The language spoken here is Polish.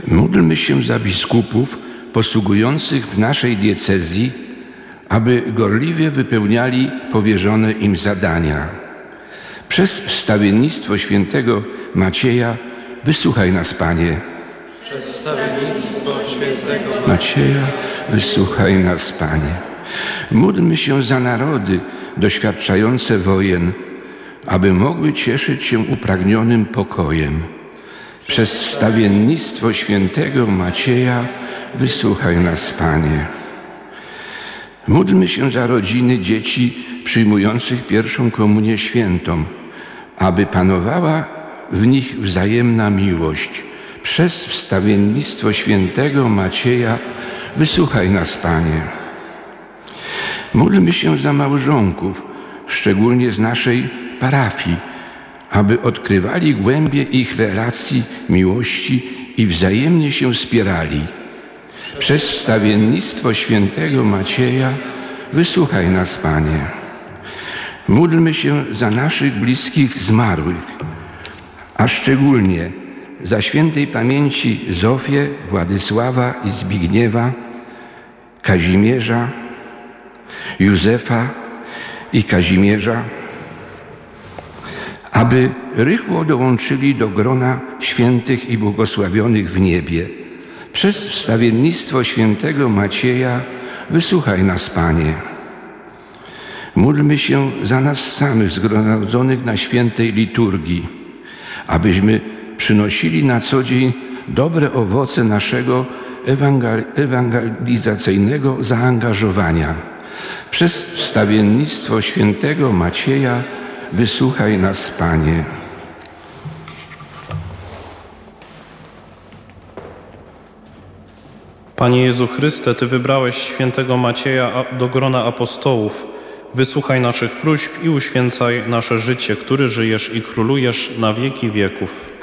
Módlmy się za biskupów posługujących w naszej diecezji, aby gorliwie wypełniali powierzone im zadania. Przez wstawiennictwo świętego Macieja wysłuchaj nas, Panie. Przez wstawiennictwo świętego Macieja, wysłuchaj nas, Panie. Módlmy się za narody doświadczające wojen, aby mogły cieszyć się upragnionym pokojem. Przez wstawiennictwo świętego Macieja wysłuchaj nas, Panie. Módlmy się za rodziny dzieci przyjmujących pierwszą komunię świętą, aby panowała w nich wzajemna miłość. Przez wstawiennictwo świętego Macieja wysłuchaj nas, Panie. Módlmy się za małżonków, szczególnie z naszej parafii, aby odkrywali głębie ich relacji, miłości i wzajemnie się wspierali. Przez wstawiennictwo świętego Macieja wysłuchaj nas, Panie. Módlmy się za naszych bliskich zmarłych, a szczególnie za świętej pamięci Zofię, Władysława i Zbigniewa, Kazimierza, Józefa i Kazimierza, aby rychło dołączyli do grona świętych i błogosławionych w niebie. Przez wstawiennictwo świętego Macieja wysłuchaj nas, Panie. Módlmy się za nas samych zgromadzonych na świętej liturgii, abyśmy przynosili na co dzień dobre owoce naszego ewangelizacyjnego zaangażowania. Przez wstawiennictwo świętego Macieja wysłuchaj nas, Panie. Panie Jezu Chryste, Ty wybrałeś świętego Macieja do grona apostołów. Wysłuchaj naszych próśb i uświęcaj nasze życie, który żyjesz i królujesz na wieki wieków.